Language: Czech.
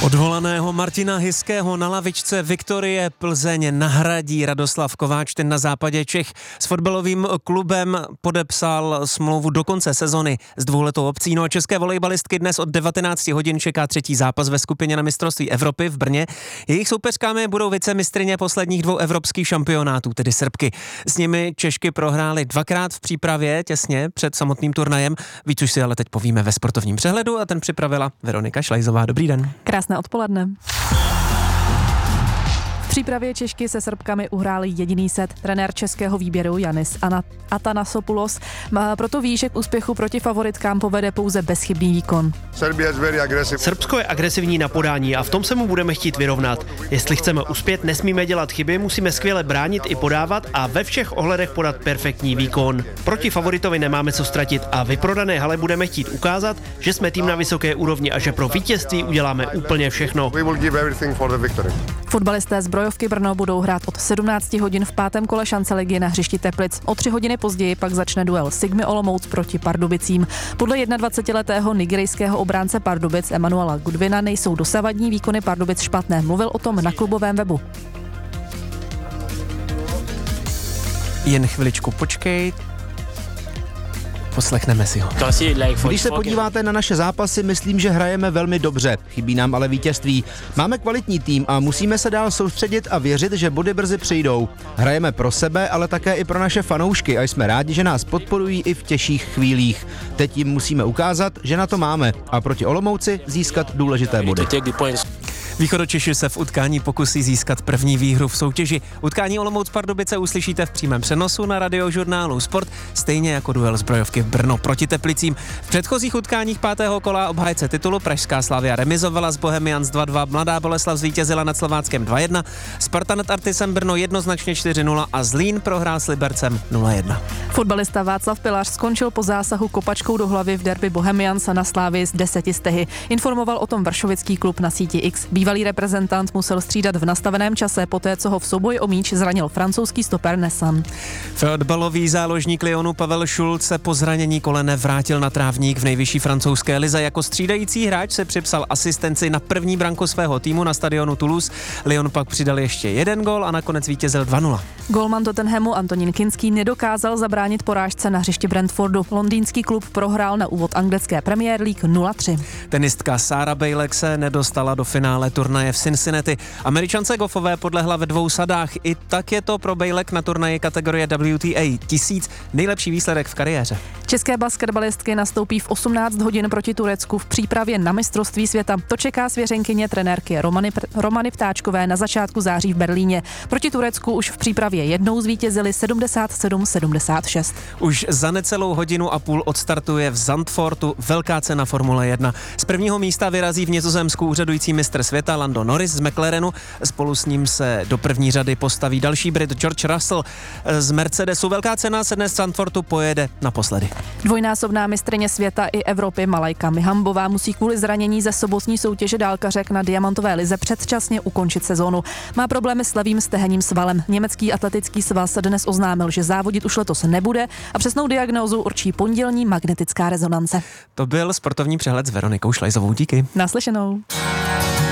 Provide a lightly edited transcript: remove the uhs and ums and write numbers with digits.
Odvolaného Martina Hyského na lavičce Viktorie Plzeň nahradí Radoslav Kováč. Ten na západě Čech s fotbalovým klubem podepsal smlouvu do konce sezony s dvouletou opcí. No a české volejbalistky dnes od 19 hodin čeká třetí zápas ve skupině na mistrovství Evropy v Brně. Jejich soupeřkami budou vicemistryně posledních 2 evropských šampionátů, tedy Srbky. S nimi Češky prohrály 2krát v přípravě těsně před samotným turnajem. Víc už si ale teď povíme ve sportovním přehledu a ten připravila Veronika Šlajzová. Dobrý den. Krásné odpoledne. V přípravě Češky se Srbkami uhráli jediný set. Trenér českého výběru Yannis Athanasopoulos proto ví, že k úspěchu proti favoritkám povede pouze bezchybný výkon. Srbsko je agresivní na podání a v tom se mu budeme chtít vyrovnat. Jestli chceme uspět, nesmíme dělat chyby, musíme skvěle bránit i podávat a ve všech ohledech podat perfektní výkon. Proti favoritovi nemáme co ztratit a vyprodané hale budeme chtít ukázat, že jsme tým na vysoké úrovni a že pro vítězství uděláme úplně všechno. Fotbalisté z Brojovky Brno budou hrát od 17 hodin v 5. kole šance ligy na hřišti Teplic. O 3 hodiny později pak začne duel Sigmy Olomouc proti Pardubicím. Podle 21letého nigerijského obránce Pardubic Emanuela Goodwina nejsou dosavadní výkony Pardubic špatné. Mluvil o tom na klubovém webu. Jen chviličku počkej. Poslechneme si ho. Když se podíváte na naše zápasy, myslím, že hrajeme velmi dobře. Chybí nám ale vítězství. Máme kvalitní tým a musíme se dál soustředit a věřit, že body brzy přijdou. Hrajeme pro sebe, ale také i pro naše fanoušky a jsme rádi, že nás podporují i v těžších chvílích. Teď jim musíme ukázat, že na to máme a proti Olomouci získat důležité body. Východočeši se v utkání pokusí získat první výhru v soutěži. Utkání Olomouc Pardubice uslyšíte v přímém přenosu na radiožurnálu Sport, stejně jako duel Zbrojovky v Brno proti Teplicím. V předchozích utkáních 5. kola obhájce titulu pražská Slavia remizovala s Bohemians 2-2, Mladá Boleslav zvítězila nad Slováckem 2-1, Sparta nad Artisem Brno jednoznačně 4-0 a Zlín prohrál s Libercem 0-1. Fotbalista Václav Pilař skončil po zásahu kopačkou do hlavy v derby Bohemians na Slavii s 10 stehy. Informoval o tom vršovický klub na síti X. Bývalý reprezentant musel střídat v nastaveném čase poté, co ho v souboji o míč zranil francouzský stoper Nessan. Fotbalový záložník Lyonu Pavel Schulz se po zranění kolene vrátil na trávník v nejvyšší francouzské lize. Jako střídající hráč se připsal asistenci na první branku svého týmu na stadionu Toulouse. Lyon pak přidal ještě 1 gól a nakonec vítězil 2-0. Gólman Tottenhamu Antonín Kinský nedokázal zabránit porážce na hřišti Brentfordu. Londýnský klub prohrál na úvod anglické Premier League 0-3. Tenistka Sarah Bejlek se nedostala do finále turnaje v Cincinnati. Američance Goffové podlehla ve 2 sadách. I tak je to pro Bejlek na turnaji kategorie WTA 1000 nejlepší výsledek v kariéře. České basketbalistky nastoupí v 18 hodin proti Turecku v přípravě na mistrovství světa. To čeká svěřenkyně trenérky Romany Ptáčkové na začátku září v Berlíně. Proti Turecku už v přípravě jednou zvítězili 77-76. Už za necelou hodinu a půl odstartuje v Zandvoortu velká cena Formule 1. Z prvního místa vyrazí v Nizozemsku úřadující mistr světa Lando Norris z McLarenu. Spolu s ním se do první řady postaví další Brit George Russell z Mercedesu. Velká cena se dnes v Zandvoortu pojede naposledy. Dvojnásobná mistryně světa i Evropy Malajka Mihambová musí kvůli zranění ze sobotní soutěže dálkařek na diamantové lize předčasně ukončit sezónu. Má problémy s levým stehenním svalem. Německý atletický svaz dnes oznámil, že závodit už letos nebude a přesnou diagnózu určí pondělní magnetická rezonance. To byl sportovní přehled s Veronikou Šlajzovou. Díky. Naslyšenou.